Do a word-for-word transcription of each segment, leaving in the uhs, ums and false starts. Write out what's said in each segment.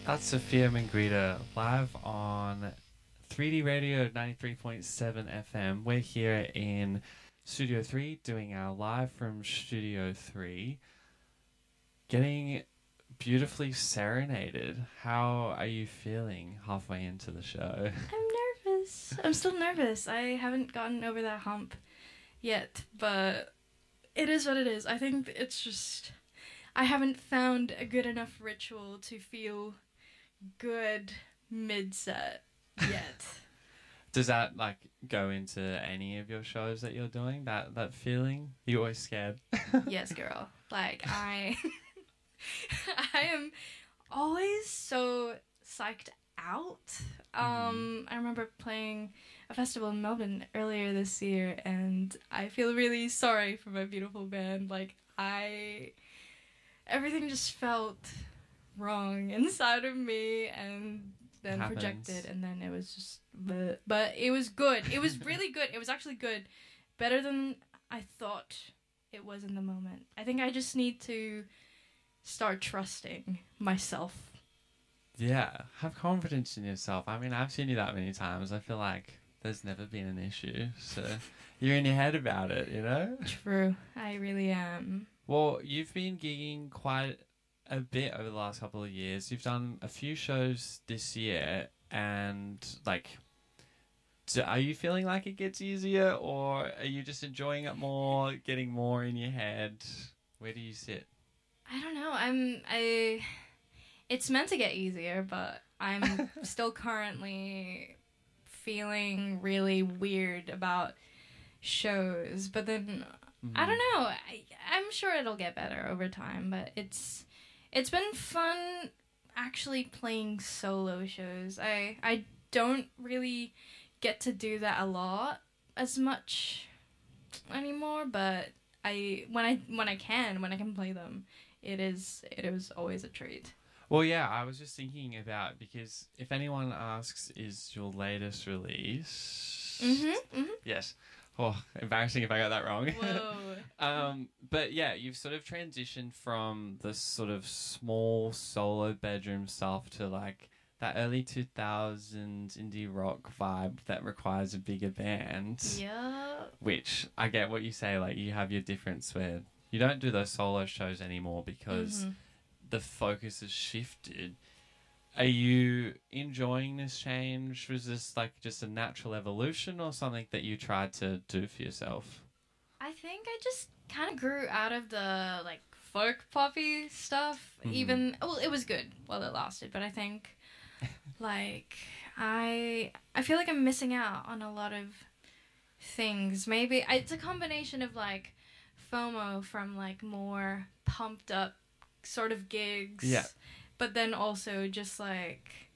That's Sophia Mengrita live on three D Radio ninety-three point seven F M. We're here in Studio three doing our live from Studio three, getting beautifully serenaded. How are you feeling halfway into the show? I'm nervous. I'm still nervous. I haven't gotten over that hump yet, but it is what it is. I think it's just I haven't found a good enough ritual to feel good mid-set yet. Does that like go into any of your shows that you're doing? That that feeling? You always scared? Yes, girl. Like I I am always so psyched out. Um, mm. I remember playing a festival in Melbourne earlier this year, and I feel really sorry for my beautiful band. Like I, everything just felt wrong inside of me, and then projected, and then it was just. Bleh. But it was good. It was really good. It was actually good, better than I thought it was in the moment. I think I just need to start trusting myself. Yeah, have confidence in yourself. I mean, I've seen you that many times. I feel like there's never been an issue. So you're in your head about it, you know? True. I really am. Well, you've been gigging quite a bit over the last couple of years. You've done a few shows this year, and like, do, are you feeling like it gets easier, or are you just enjoying it more, getting more in your head? Where do you sit? I don't know. I'm I it's meant to get easier, but I'm still currently feeling really weird about shows. But then mm. I don't know. I, I'm sure it'll get better over time, but it's it's been fun actually playing solo shows. I I don't really get to do that a lot as much anymore, but I when I when I can when I can play them, it is it is always a treat. Well, yeah, I was just thinking about, because if anyone asks, is your latest release? Mm-hmm. mm-hmm. Yes. Oh, embarrassing if I got that wrong. Whoa. um, but yeah, you've sort of transitioned from this sort of small solo bedroom stuff to like that early two thousands indie rock vibe that requires a bigger band. Yeah. Which, I get what you say, like you have your difference where you don't do those solo shows anymore because mm-hmm. the focus has shifted. Are you enjoying this change? Was this like just a natural evolution or something that you tried to do for yourself? I think I just kind of grew out of the like folk poppy stuff. Mm-hmm. Even well, it was good while it lasted, but I think like I I feel like I'm missing out on a lot of things. Maybe it's a combination of like FOMO from like more pumped up sort of gigs. Yeah. But then also just like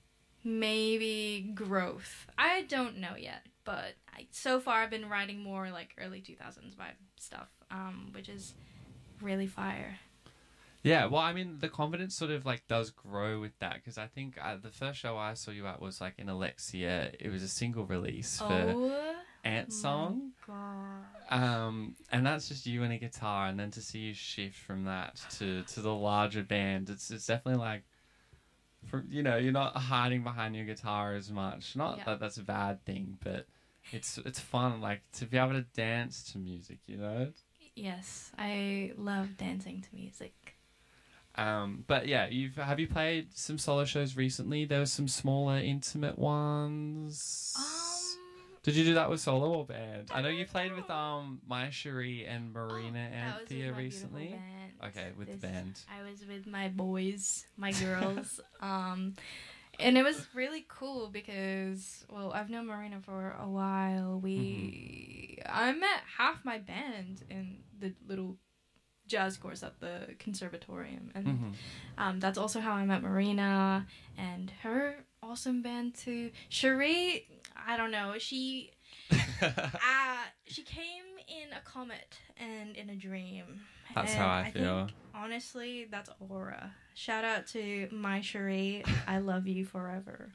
maybe growth. I don't know yet, but I, so far I've been writing more like early two thousands vibe stuff, um, which is really fire. Yeah, well, I mean, the confidence sort of like does grow with that, because I think uh, the first show I saw you at was like in Alexia. It was a single release for oh, Ant Song. God. Um, and that's just you and a guitar, and then to see you shift from that to, to the larger band, it's it's definitely like, for, you know, you're not hiding behind your guitar as much. Not yeah. that that's a bad thing, but it's it's fun, like, to be able to dance to music, you know? Yes, I love dancing to music. Um, but yeah, you've have you played some solo shows recently? There were some smaller, intimate ones. Um, Did you do that with solo or band? I, I know you played know. with um Maya Cherie and Marina oh, Anthea recently. Band. Okay, with this, the band. I was with my boys, my girls, um, and it was really cool because well, I've known Marina for a while. We mm-hmm. I met half my band in the little jazz course at the conservatorium, and mm-hmm. um, that's also how I met Marina and her awesome band too. Cherie, I don't know, she uh, she came in a comet and in a dream. That's and how I, I feel. Think, honestly, that's aura. Shout out to my Cherie. I love you forever.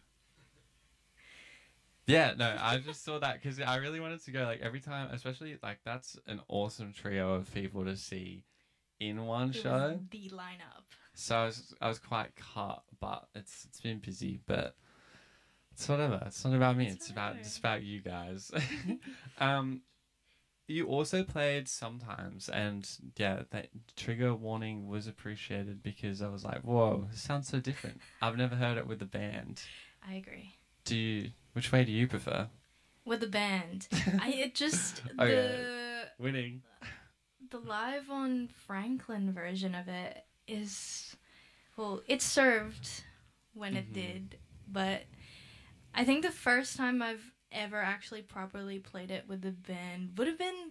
Yeah, no, I just saw that because I really wanted to go, like, every time, especially, like, that's an awesome trio of people to see in one it show. Was the lineup. So I was I was quite cut, but it's it's been busy, but it's whatever. It's not about me. It's, It's about alright. it's about you guys. um, you also played sometimes, and yeah, that trigger warning was appreciated because I was like, whoa, this sounds so different. I've never heard it with the band. I agree. Do you? Which way do you prefer? With the band, I it just Okay. the Winning. the live on Franklin version of it is, well, it served when it Mhm. did, but I think the first time I've ever actually properly played it with the band would have been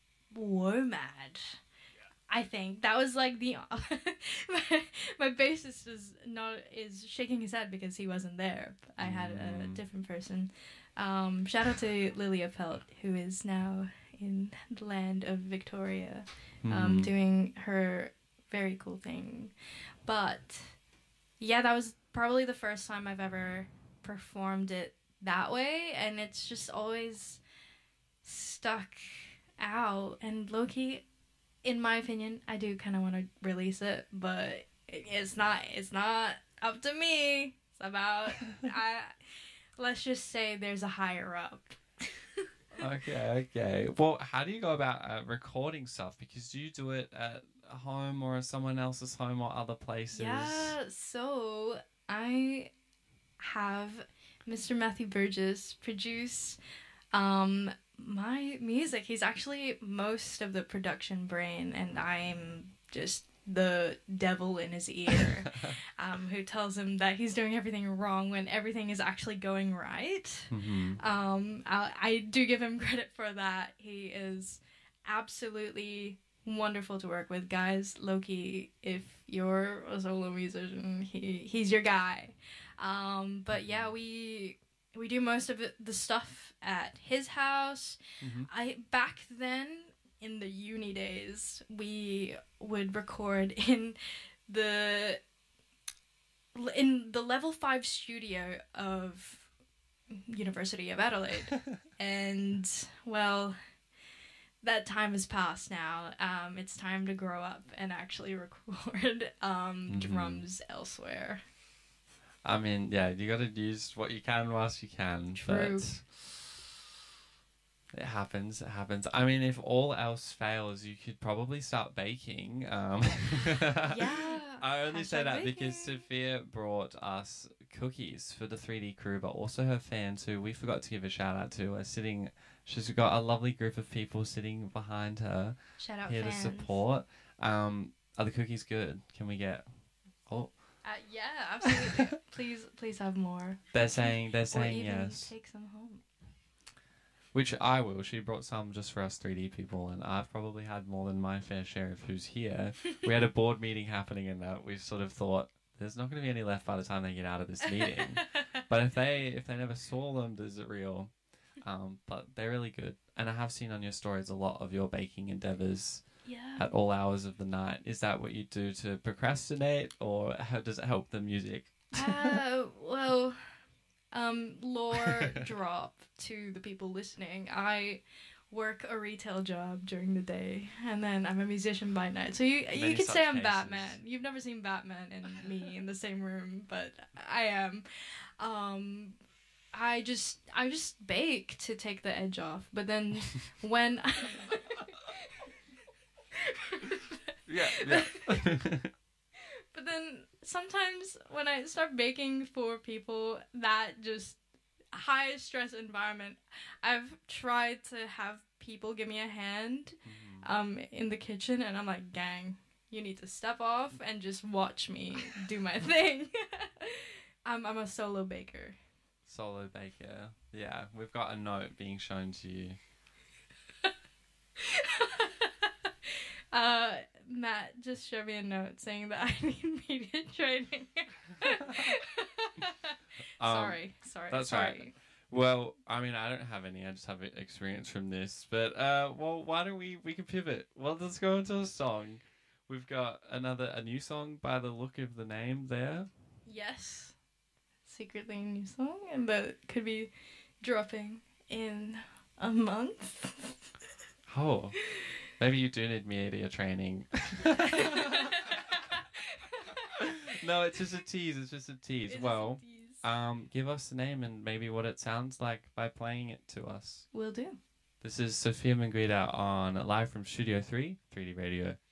WOMAD. I think that was like the my, my bassist is not is shaking his head because he wasn't there. I had a Mm. different person. Um, shout out to Lilia Pelt, who is now in the land of Victoria, um, Hmm. doing her very cool thing. But yeah, that was probably the first time I've ever performed it that way, and it's just always stuck out. And low-key, in my opinion, I do kind of want to release it, but it- it's not. It's not up to me. It's about. I. Let's just say there's a higher up. Okay, okay. Well, how do you go about uh, recording stuff? Because do you do it at home or at someone else's home or other places? Yeah, so I have Mister Matthew Burgess produce um, my music. He's actually most of the production brain, and I'm just the devil in his ear, um, who tells him that he's doing everything wrong when everything is actually going right. hmm Um, I, I do give him credit for that. He is absolutely wonderful to work with, guys. Loki, if you're a solo musician, he he's your guy. Um, but yeah, we we do most of it, the stuff at his house. Mhm. I back then in the uni days, we would record in the in the level five studio of University of Adelaide. And well, that time has passed now. Um, it's time to grow up and actually record um, Mhm. drums elsewhere. I mean, yeah, you got to use what you can whilst you can. True. But it happens. It happens. I mean, if all else fails, you could probably start baking. Um, Yeah. I only say hashtag that because baking. Sophia brought us cookies for the three D crew, but also her fans who we forgot to give a shout out to are sitting. She's got a lovely group of people sitting behind her Shout out here fans. to support. Um, are the cookies good? Can we get? Oh, Uh, yeah, absolutely. please, please have more. they're saying they're Or saying even yes. take some home. Which I will. She brought some just for us three D people, and I've probably had more than my fair share of who's here. We had a board meeting happening, and that we sort of thought there's not going to be any left by the time they get out of this meeting. But if they if they never saw them, is it real? Um, but they're really good, and I have seen on your stories a lot of your baking endeavors Yeah. at all hours of the night. Is that what you do to procrastinate, or how does it help the music? Uh, well, um, lore drop to the people listening. I work a retail job during the day, and then I'm a musician by night. So you you Many could such say I'm cases. Batman. You've never seen Batman and me in the same room, but I am. Um, I just I just bake to take the edge off. But then when Yeah, yeah. But then sometimes when I start baking for people, that just high stress environment, I've tried to have people give me a hand um in the kitchen, and I'm like, gang, you need to step off and just watch me do my thing. I'm I'm a solo baker. Solo baker. Yeah, we've got a note being shown to you. uh Matt just showed me a note saying that I need media training. Um, sorry, sorry, that's sorry. right. Well, I mean, I don't have any. I just have experience from this. But uh, well, why don't we we can pivot? Well, let's go into a song. We've got another a new song by the look of the name there. Yes, secretly a new song, and that could be dropping in a month. Oh, maybe you do need media training. No, it's just a tease. It's just a tease. It well, is a tease. um, give us the name and maybe what it sounds like by playing it to us. Will do. This is Sophia Manguida on Live from Studio three, three D Radio